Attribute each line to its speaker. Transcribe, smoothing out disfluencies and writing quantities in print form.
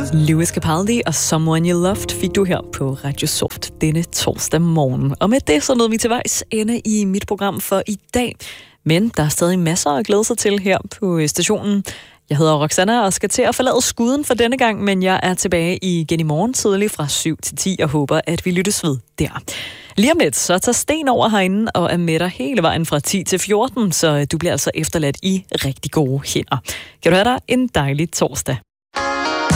Speaker 1: Lewis Capaldi og Someone You Loved fik du her på Radio Soft denne torsdag morgen. Og med det så nåede vi til vejs ende i mit program for i dag. Men der er stadig masser at glæde sig til her på stationen. Jeg hedder Roxanna og skal til at forlade skuden for denne gang, men jeg er tilbage igen i morgen tidlig fra 7 til 10 og håber, at vi lyttes ved der. Lige om lidt, så tager Sten over herinde og er med dig hele vejen fra 10 til 14, så du bliver altså efterladt i rigtig gode hænder. Kan du have dig en dejlig torsdag.